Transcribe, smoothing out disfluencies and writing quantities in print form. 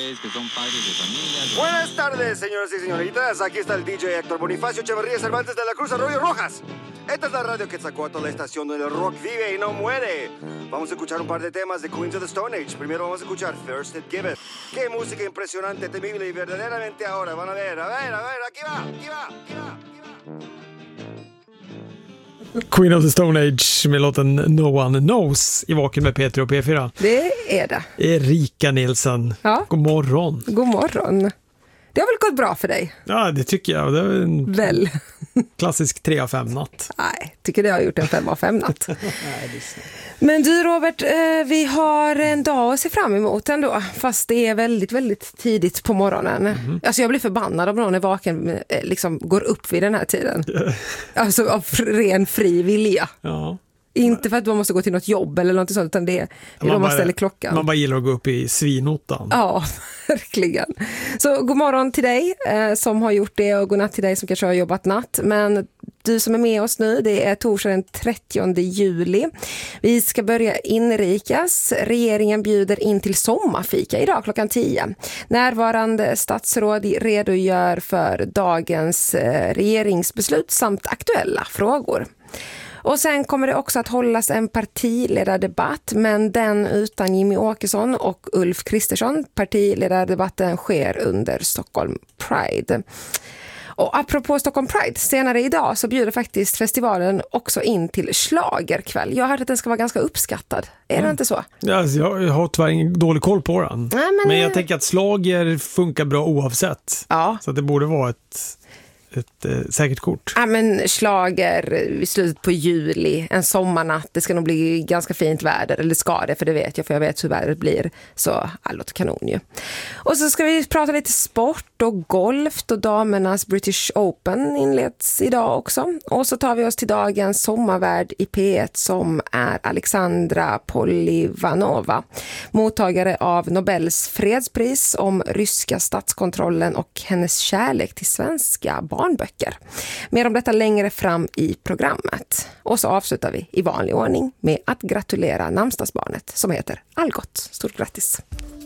ustedes que son padres de familia. Buenas tardes, señoras y señoritas. Aquí está el DJ Héctor Bonifacio Echeverría Cervantes de la Cruz Arroyo Rojas. Esta es la radio Quetzalcóatl, la estación donde el rock vive y no muere. Vamos a escuchar un par de temas de Queens of the Stone Age. Primero vamos a escuchar Thirsted Giveth. Qué música impresionante, temible y verdaderamente ahora. Van a ver, aquí va. Queen of the Stone Age med låten No One Knows i Vaken med Peter och P4. Det är det. Erika Nilsson. Ja. God morgon. God morgon. Det har väl gått bra för dig? Ja, det tycker jag. Det är en Väl. klassisk 3 av 5 natt. Nej, tycker det har gjort en 5 av 5 natt. Men du Robert, vi har en dag att se fram emot ändå. Fast det är väldigt, väldigt tidigt på morgonen. Alltså jag blir förbannad om någon är vaken, liksom går upp vid den här tiden. Alltså av ren fri vilja. Ja. Inte för att man måste gå till något jobb eller något sånt, utan det är då man ställer klockan. Man bara gillar att gå upp i svinottan. Ja, verkligen. Så god morgon till dig som har gjort det och god natt till dig som kanske har jobbat natt. Men du som är med oss nu, det är torsdag den 30 juli. Vi ska börja inrikas. Regeringen bjuder in till sommarfika idag klockan 10. Närvarande statsråd redogör för dagens regeringsbeslut samt aktuella frågor. Och sen kommer det också att hållas en partiledardebatt, men den utan Jimmy Åkesson och Ulf Kristersson. Partiledardebatten sker under Stockholm Pride. Och apropå Stockholm Pride, senare idag så bjuder faktiskt festivalen också in till schlagerkväll. Jag har hört att den ska vara ganska uppskattad. Är det inte så? Ja, alltså jag har tyvärr ingen dålig koll på den. Nej, men jag tänker att schlager funkar bra oavsett. Ja. Så att det borde vara ett säkert kort. Ja, men schlager i slutet på juli, en sommarnatt, det ska nog bli ganska fint väder, eller ska det, för det vet jag, för jag vet hur vädret blir, så låter kanon ju. Och så ska vi prata lite sport och golf, och damernas British Open inleds idag också. Och så tar vi oss till dagens sommarvärd i P1 som är Alexandra Polivanova, mottagare av Nobels fredspris om ryska statskontrollen och hennes kärlek till svenska barnböcker. Mer om detta längre fram i programmet. Och så avslutar vi i vanlig ordning med att gratulera namnsdagsbarnet som heter Algot. Stort grattis!